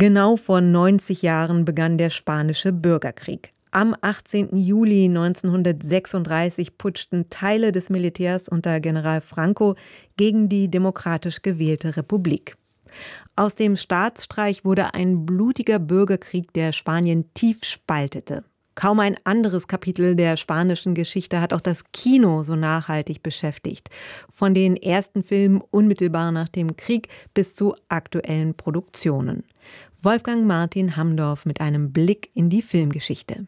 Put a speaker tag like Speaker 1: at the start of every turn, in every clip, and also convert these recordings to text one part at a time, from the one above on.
Speaker 1: Genau vor 90 Jahren begann der Spanische Bürgerkrieg. Am 18. Juli 1936 putschten Teile des Militärs unter General Franco gegen die demokratisch gewählte Republik. Aus dem Staatsstreich wurde ein blutiger Bürgerkrieg, der Spanien tief spaltete. Kaum ein anderes Kapitel der spanischen Geschichte hat auch das Kino so nachhaltig beschäftigt. Von den ersten Filmen unmittelbar nach dem Krieg bis zu aktuellen Produktionen. Wolfgang Martin Hamdorf mit einem Blick in die Filmgeschichte.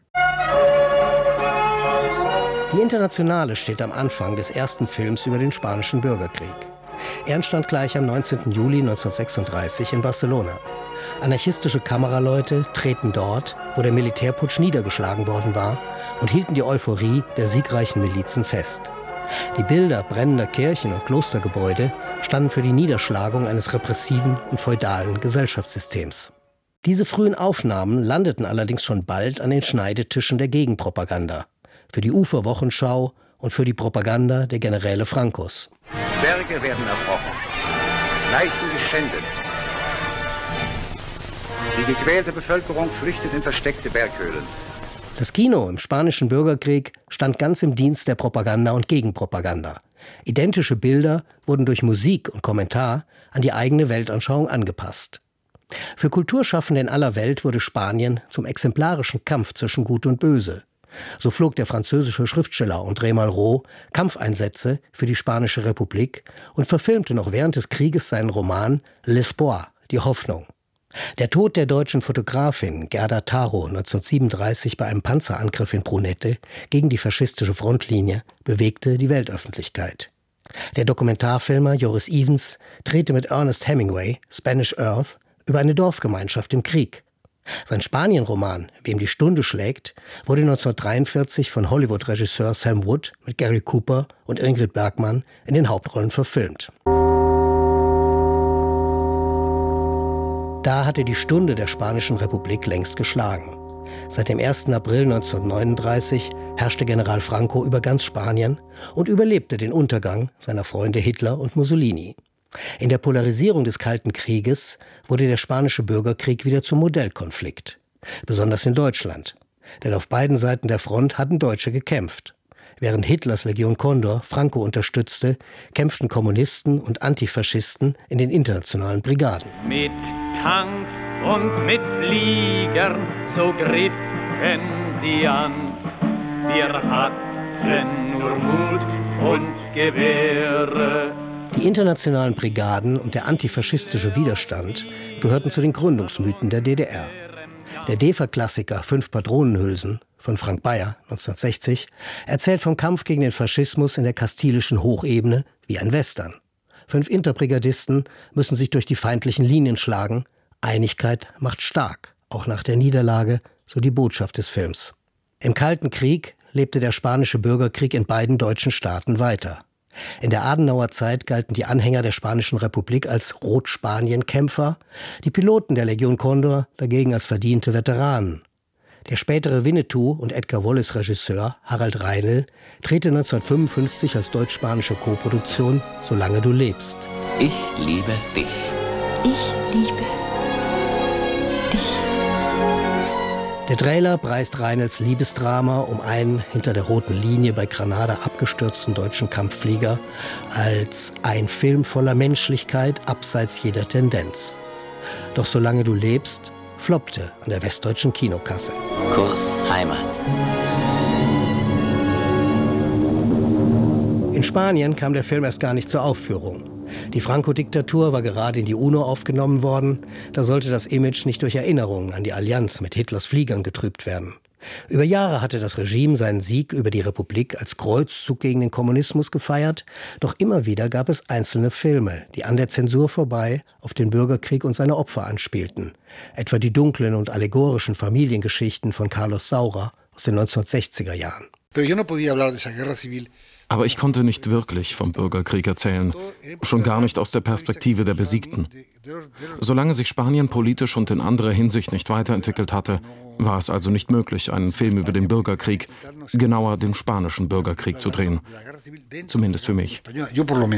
Speaker 2: Die Internationale steht am Anfang des ersten Films über den Spanischen Bürgerkrieg. Er entstand gleich am 19. Juli 1936 in Barcelona. Anarchistische Kameraleute treten dort, wo der Militärputsch niedergeschlagen worden war, und hielten die Euphorie der siegreichen Milizen fest. Die Bilder brennender Kirchen und Klostergebäude standen für die Niederschlagung eines repressiven und feudalen Gesellschaftssystems. Diese frühen Aufnahmen landeten allerdings schon bald an den Schneidetischen der Gegenpropaganda, für die Uferwochenschau und für die Propaganda der Generäle Francos.
Speaker 3: Berge werden erbrochen, Leichen geschändet. Die gequälte Bevölkerung flüchtet in versteckte Berghöhlen.
Speaker 2: Das Kino im Spanischen Bürgerkrieg stand ganz im Dienst der Propaganda und Gegenpropaganda. Identische Bilder wurden durch Musik und Kommentar an die eigene Weltanschauung angepasst. Für Kulturschaffende in aller Welt wurde Spanien zum exemplarischen Kampf zwischen Gut und Böse. So flog der französische Schriftsteller André Malraux Kampfeinsätze für die Spanische Republik und verfilmte noch während des Krieges seinen Roman L'Espoir, die Hoffnung. Der Tod der deutschen Fotografin Gerda Taro 1937 bei einem Panzerangriff in Brunete gegen die faschistische Frontlinie bewegte die Weltöffentlichkeit. Der Dokumentarfilmer Joris Ivens drehte mit Ernest Hemingway Spanish Earth über eine Dorfgemeinschaft im Krieg. Sein Spanien-Roman Wem die Stunde schlägt wurde 1943 von Hollywood-Regisseur Sam Wood mit Gary Cooper und Ingrid Bergman in den Hauptrollen verfilmt. Da hatte die Stunde der Spanischen Republik längst geschlagen. Seit dem 1. April 1939 herrschte General Franco über ganz Spanien und überlebte den Untergang seiner Freunde Hitler und Mussolini. In der Polarisierung des Kalten Krieges wurde der Spanische Bürgerkrieg wieder zum Modellkonflikt. Besonders in Deutschland. Denn auf beiden Seiten der Front hatten Deutsche gekämpft. Während Hitlers Legion Condor Franco unterstützte, kämpften Kommunisten und Antifaschisten in den internationalen Brigaden.
Speaker 4: Mit Tank und mit Fliegern, so griffen sie an. Wir hatten nur Mut und Gewehre.
Speaker 2: Die internationalen Brigaden und der antifaschistische Widerstand gehörten zu den Gründungsmythen der DDR. Der DEFA-Klassiker 5 Patronenhülsen von Frank Bayer 1960 erzählt vom Kampf gegen den Faschismus in der kastilischen Hochebene wie ein Western. 5 Interbrigadisten müssen sich durch die feindlichen Linien schlagen. Einigkeit macht stark, auch nach der Niederlage, so die Botschaft des Films. Im Kalten Krieg lebte der Spanische Bürgerkrieg in beiden deutschen Staaten weiter. In der Adenauer Zeit galten die Anhänger der Spanischen Republik als Rot-Spanien-Kämpfer, die Piloten der Legion Condor dagegen als verdiente Veteranen. Der spätere Winnetou und Edgar Wallace-Regisseur Harald Reinl drehte 1955 als deutsch-spanische Koproduktion Solange du lebst.
Speaker 5: Ich liebe dich.
Speaker 6: Ich liebe dich.
Speaker 2: Der Trailer preist Reinls Liebesdrama um einen hinter der roten Linie bei Granada abgestürzten deutschen Kampfflieger als ein Film voller Menschlichkeit abseits jeder Tendenz. Doch Solange du lebst floppte an der westdeutschen Kinokasse.
Speaker 5: Kurs Heimat.
Speaker 2: In Spanien kam der Film erst gar nicht zur Aufführung. Die Franco-Diktatur war gerade in die UNO aufgenommen worden. Da sollte das Image nicht durch Erinnerungen an die Allianz mit Hitlers Fliegern getrübt werden. Über Jahre hatte das Regime seinen Sieg über die Republik als Kreuzzug gegen den Kommunismus gefeiert. Doch immer wieder gab es einzelne Filme, die an der Zensur vorbei auf den Bürgerkrieg und seine Opfer anspielten. Etwa die dunklen und allegorischen Familiengeschichten von Carlos Saura aus den 1960er Jahren.
Speaker 7: Aber ich konnte nicht wirklich vom Bürgerkrieg erzählen, schon gar nicht aus der Perspektive der Besiegten. Solange sich Spanien politisch und in anderer Hinsicht nicht weiterentwickelt hatte, war es also nicht möglich, einen Film über den Bürgerkrieg, genauer den Spanischen Bürgerkrieg, zu drehen. Zumindest für mich.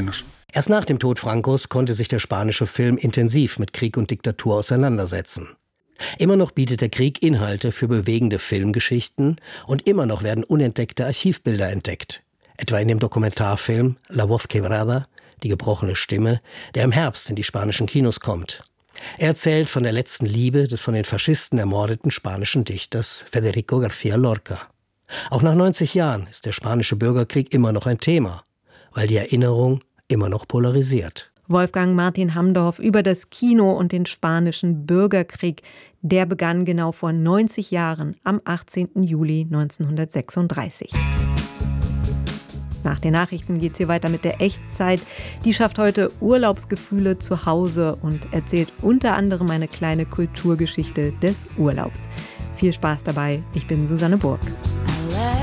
Speaker 2: Erst nach dem Tod Francos konnte sich der spanische Film intensiv mit Krieg und Diktatur auseinandersetzen. Immer noch bietet der Krieg Inhalte für bewegende Filmgeschichten und immer noch werden unentdeckte Archivbilder entdeckt. Etwa in dem Dokumentarfilm La Voz Quebrada, die gebrochene Stimme, der im Herbst in die spanischen Kinos kommt. Er erzählt von der letzten Liebe des von den Faschisten ermordeten spanischen Dichters Federico García Lorca. Auch nach 90 Jahren ist der spanische Bürgerkrieg immer noch ein Thema, weil die Erinnerung immer noch polarisiert.
Speaker 1: Wolfgang Martin Hamdorf über das Kino und den spanischen Bürgerkrieg. Der begann genau vor 90 Jahren, am 18. Juli 1936. Nach den Nachrichten geht es hier weiter mit der Echtzeit. Die schafft heute Urlaubsgefühle zu Hause und erzählt unter anderem eine kleine Kulturgeschichte des Urlaubs. Viel Spaß dabei. Ich bin Susanne Burg.